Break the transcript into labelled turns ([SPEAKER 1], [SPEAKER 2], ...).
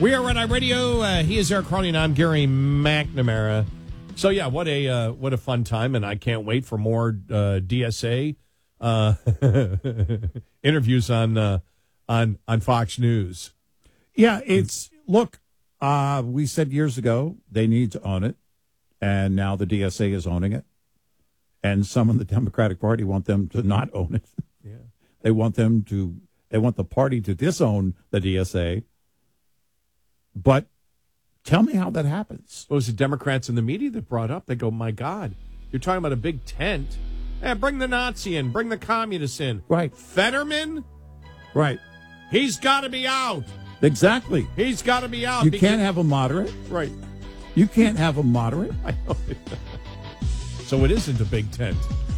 [SPEAKER 1] We are Red Eye Radio. He is Eric Carney, and I'm Gary McNamara. So yeah, what a fun time, and I can't wait for more DSA interviews on Fox News.
[SPEAKER 2] Yeah, look. We said years ago they need to own it, and now the DSA is owning it, and some in the Democratic Party want them to not own it.
[SPEAKER 1] Yeah,
[SPEAKER 2] they want the party to disown the DSA. But tell me how that happens.
[SPEAKER 1] Well, it was the Democrats and the media that brought up. They go, my God, you're talking about a big tent. Yeah, bring the Nazi in. Bring the communists in.
[SPEAKER 2] Right.
[SPEAKER 1] Fetterman?
[SPEAKER 2] Right.
[SPEAKER 1] He's got to be out.
[SPEAKER 2] Exactly.
[SPEAKER 1] He's got to be out.
[SPEAKER 2] You can't have a moderate.
[SPEAKER 1] Right.
[SPEAKER 2] You can't have a moderate.
[SPEAKER 1] I know. So it isn't a big tent.